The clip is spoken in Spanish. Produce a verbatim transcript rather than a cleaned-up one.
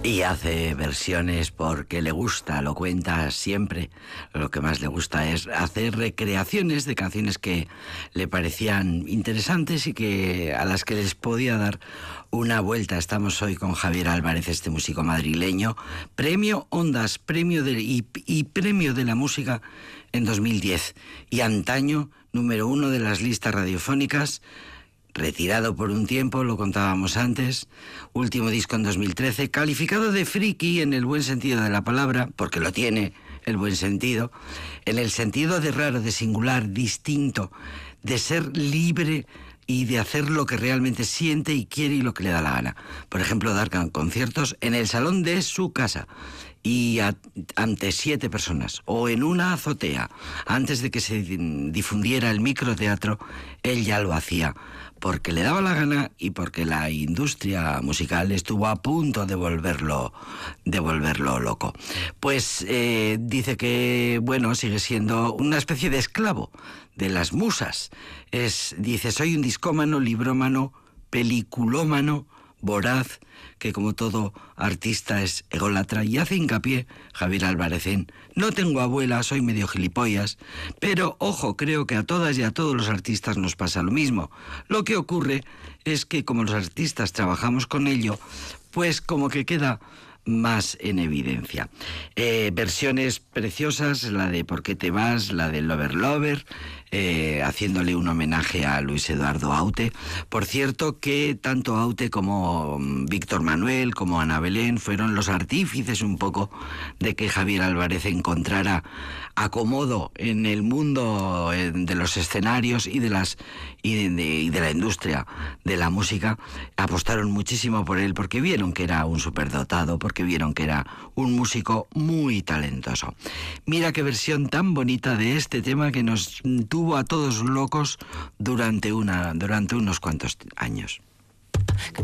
Y hace versiones porque le gusta, lo cuenta siempre. Lo que más le gusta es hacer recreaciones de canciones que le parecían interesantes y que a las que les podía dar una vuelta. Estamos hoy con Javier Álvarez, este músico madrileño, premio Ondas, premio de, y, y premio de la música en dos mil diez y antaño número uno de las listas radiofónicas. Retirado por un tiempo, lo contábamos antes, último disco en dos mil trece, calificado de friki en el buen sentido de la palabra, porque lo tiene el buen sentido, en el sentido de raro, de singular, distinto, de ser libre y de hacer lo que realmente siente y quiere y lo que le da la gana. Por ejemplo, dar conciertos en el salón de su casa y a, ante siete personas, o en una azotea. Antes de que se difundiera el microteatro, él ya lo hacía, porque le daba la gana y porque la industria musical estuvo a punto de volverlo, de volverlo loco. Pues eh, dice que, bueno, sigue siendo una especie de esclavo de las musas. Es, dice, soy un discómano, librómano, peliculómano, voraz, que como todo artista es ególatra, y hace hincapié Javier Álvarez en: no tengo abuela, soy medio gilipollas, pero ojo, creo que a todas y a todos los artistas nos pasa lo mismo. Lo que ocurre es que como los artistas trabajamos con ello, pues como que queda más en evidencia. Eh, versiones preciosas, la de ¿Por qué te vas?, la de Lover Lover, eh, haciéndole un homenaje a Luis Eduardo Aute. Por cierto que tanto Aute como Víctor Manuel, como Ana Belén, fueron los artífices un poco de que Javier Álvarez encontrara acomodo en el mundo de los escenarios y de las y de, de, y de la industria de la música. Apostaron muchísimo por él porque vieron que era un superdotado, porque vieron que era un músico muy talentoso. Mira qué versión tan bonita de este tema que nos tuvo a todos locos durante una durante unos cuantos años.